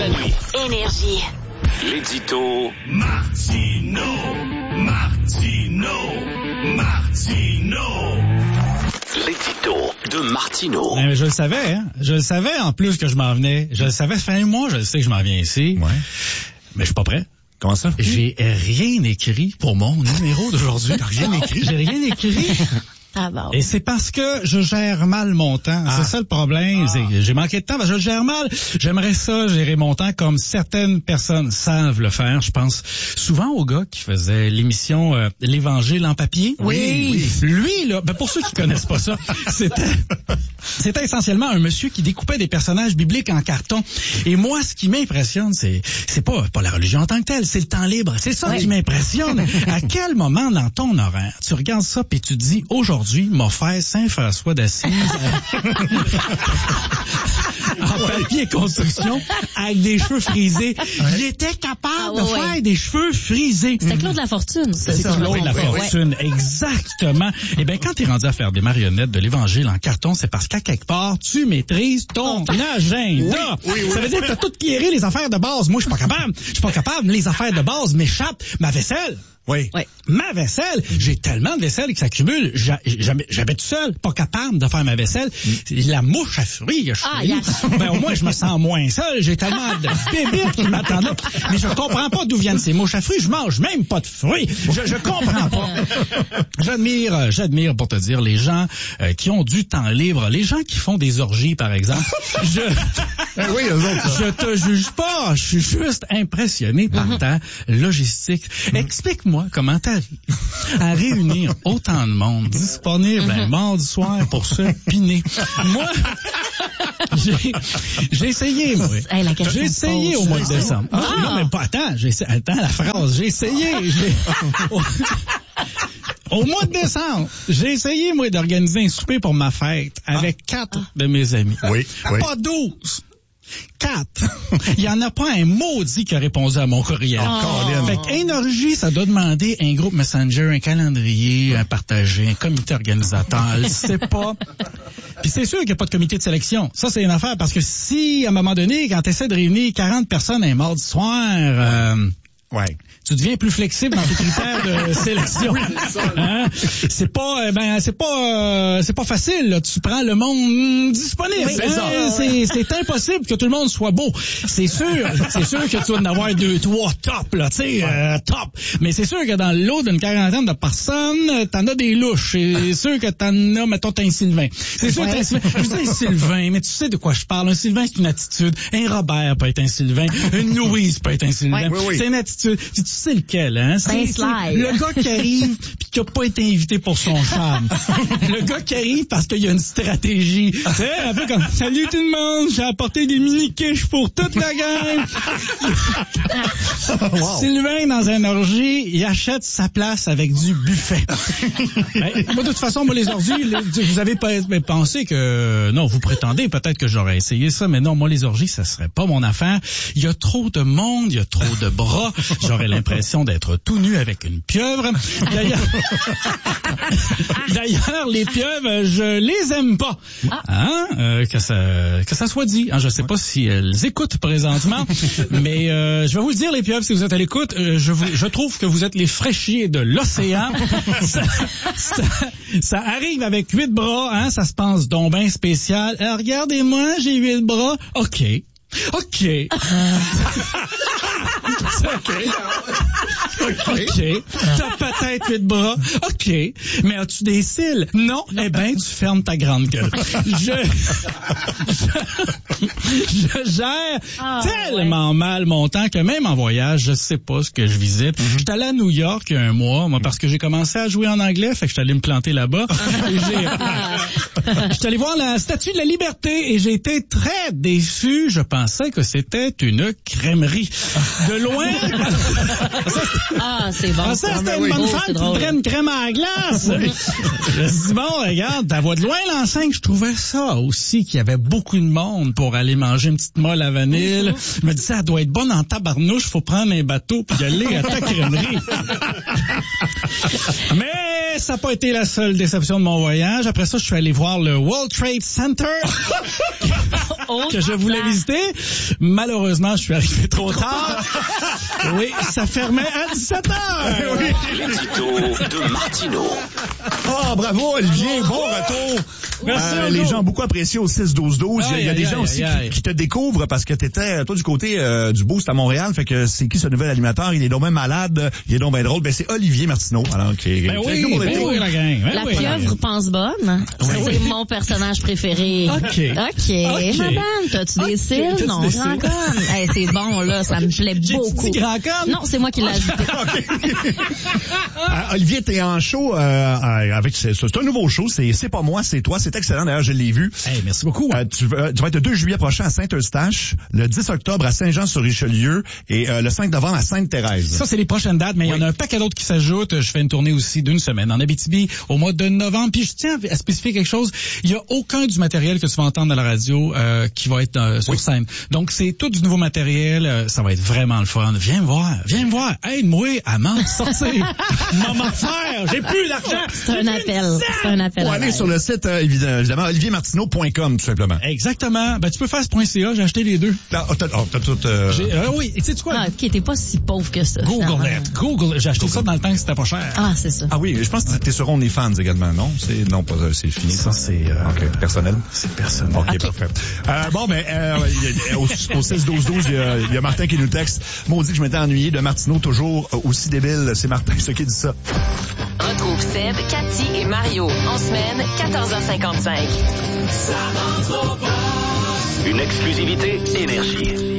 la nuit. Énergie. L'édito Martino. L'édito de Martino. Je le savais, hein. Je le savais en plus que je m'en venais. Je le savais, ça fait un mois, je le sais que je m'en viens ici. Ouais. Mais je suis pas prêt. Comment ça? J'ai rien écrit pour mon numéro d'aujourd'hui. T'as rien écrit? J'ai rien écrit. Ah bon. Et c'est parce que je gère mal mon temps. C'est ça le problème. C'est que j'ai manqué de temps parce que je le gère mal. J'aimerais ça gérer mon temps comme certaines personnes savent le faire. Je pense souvent au gars qui faisait l'émission L'Évangile en papier. Oui. Lui, là, pour ceux qui connaissent pas ça, c'était essentiellement un monsieur qui découpait des personnages bibliques en carton. Et moi, ce qui m'impressionne, c'est pas la religion en tant que telle, c'est le temps libre. C'est ça qui m'impressionne. À quel moment dans ton horaire, tu regardes ça puis tu te dis, aujourd'hui, m'a fait Saint-François d'Assise en papier construction avec des cheveux frisés. Il était capable de faire des cheveux frisés. C'était Claude Lafortune. C'est Claude Lafortune, exactement. Eh bien, quand t'es rendu à faire des marionnettes de l'Évangile en carton, c'est parce qu'à quelque part, tu maîtrises ton agenda. Ça veut dire que t'as tout pierré les affaires de base. Moi, je suis pas capable. Les affaires de base m'échappent. Ma vaisselle. Oui. Ma vaisselle, j'ai tellement de vaisselle qui s'accumule. J'habite seul, pas capable de faire ma vaisselle. La mouche à fruits, au moins je me sens moins seul. J'ai tellement de bébés qui m'attendent là. Mais je comprends pas d'où viennent ces mouches à fruits. Je mange même pas de fruits. Je comprends pas. J'admire pour te dire les gens qui ont du temps libre, les gens qui font des orgies par exemple. Je te juge pas. Je suis juste impressionné par ta logistique. Explique-moi comment t'arrives à réunir autant de monde disponible un mardi soir pour se piner. Moi, j'ai essayé, moi. J'ai essayé au mois de décembre. Non, mais pas, attends la phrase. J'ai essayé. Au mois de décembre, j'ai essayé, moi, d'organiser un souper pour ma fête avec 4 de mes amis. Oui. Pas 12. 4. Il y en a pas un maudit qui a répondu à mon courriel. Fait qu'énergie, ça doit demander un groupe Messenger, un calendrier, un partagé, un comité organisateur. C'est pas. Puis c'est sûr qu'il n'y a pas de comité de sélection. Ça, c'est une affaire parce que si, à un moment donné, quand tu essaies de réunir 40 personnes un mardi soir, tu deviens plus flexible dans tes critères de sélection. Hein? C'est pas facile, là. Tu prends le monde disponible. C'est impossible que tout le monde soit beau. C'est sûr que tu vas en avoir 2, 3 top, là, tu sais, top. Mais c'est sûr que dans le lot d'une quarantaine de personnes, t'en as des louches. C'est sûr que t'en as, mettons, t'as un Sylvain. C'est sûr que t'as un Sylvain. Je dis un Sylvain, mais tu sais de quoi je parle. Un Sylvain, c'est une attitude. Un Robert peut être un Sylvain. Une Louise peut être un Sylvain. C'est une attitude. Tu sais lequel, hein? C'est le gars qui arrive pis qui a pas été invité pour son charme. Le gars qui arrive parce qu'il y a une stratégie. Tu sais, un peu comme, salut tout le monde, j'ai apporté des mini-quiches pour toute la gang. Sylvain, dans un orgie, il achète sa place avec du buffet. Moi, de toute façon, moi, les orgies, vous avez pas pensé que, non, vous prétendez peut-être que j'aurais essayé ça, mais non, moi, les orgies, ça serait pas mon affaire. Il y a trop de monde, il y a trop de bras. J'aurais l'impression d'être tout nu avec une pieuvre. D'ailleurs, les pieuvres, je les aime pas. Que ça soit dit. Je sais pas si elles écoutent présentement, mais je vais vous le dire, les pieuvres, si vous êtes à l'écoute, je trouve que vous êtes les fraîchiers de l'océan. Ça arrive avec 8 bras, ça se pense donc bien spécial. Alors, regardez-moi, j'ai 8 bras. OK. T'as peut-être 8 bras. OK. Mais as-tu des cils? Non. Eh ben, tu fermes ta grande gueule. Je gère tellement mal mon temps que même en voyage, je sais pas ce que je visite. J'étais allé à New York il y a un mois, moi, parce que j'ai commencé à jouer en anglais, fait que j'étais allé me planter là-bas. J'étais allé voir la Statue de la Liberté et j'ai été très déçu. Je pensais que c'était une crèmerie. De loin. C'est bon. Ça, c'était une bonne femme qui prend une crème à la glace. Je me suis dit, bon, regarde, ta voix de loin l'enceinte. Je trouvais ça aussi qu'il y avait beaucoup de monde pour aller manger une petite molle à vanille. Je me disais, ça doit être bonne en tabarnouche, faut prendre un bateau puis y aller à ta crèmerie. Mais ça n'a pas été la seule déception de mon voyage. Après ça, je suis allé voir le World Trade Center que je voulais visiter. Malheureusement, je suis arrivé trop tard. Oui, ça fermait à 17h. L'édito de Martineau. Oh, bravo, Olivier. Bon retour. Merci, les gens ont beaucoup apprécié au 6-12-12. Il y a des gens aussi qui te découvrent parce que t'étais, toi, du côté du Boost à Montréal. Fait que c'est qui ce nouvel animateur? Il est donc même malade. Il est donc bien drôle. Ben, c'est Olivier Martineau. Alors, qui est oui, la gang. La pieuvre pense bonne. C'est mon personnage préféré. OK. Madame, t'as-tu des cils? Non, grand conne. Hey, c'est bon, là. Ça me plaît beaucoup. Grand conne? Non, c'est moi qui l'ai ajouté. Olivier, t'es en show avec c'est un nouveau show. C'est pas moi, c'est toi. C'est excellent. D'ailleurs, je l'ai vu. Hey, merci beaucoup. Tu vas être le 2 juillet prochain à Saint-Eustache, le 10 octobre à Saint-Jean-sur-Richelieu et le 5 novembre à Sainte-Thérèse. Ça, c'est les prochaines dates, mais il y en a un paquet d'autres qui s'ajoutent. Je fais une tournée aussi d'une semaine en Abitibi au mois de novembre. Puis je tiens à spécifier quelque chose. Il y a aucun du matériel que tu vas entendre à la radio qui va être sur scène. Donc, c'est tout du nouveau matériel. Ça va être vraiment le fun. Viens me voir. Aide-moi à m'en sortir. Maman faire. J'ai plus d'argent. C'est un appel. Pour aller sur le site, évidemment, oliviermartineau.com, tout simplement. Exactement. Ben, tu peux faire ce .ca. J'ai acheté les deux. T'as tout... Oui. Et tu sais quoi? Ah, OK, t'es pas si pauvre que ça. Google. J'ai acheté ça dans le temps que c'était pas cher. Ah, c'est ça. Ah oui, je pense que t'es sur OnlyFans également, non? C'est fini. Ça, c'est... OK, personnel? C'est personnel. OK, parfait. Au 6-12-12, il y a Martin qui nous texte. Maudit que je m'étais ennuyé de Martineau, toujours aussi débile. C'est Martin, ce qui dit ça. Retrouve Seb, Cathy et Mario en semaine, 14h55. Une exclusivité Énergie.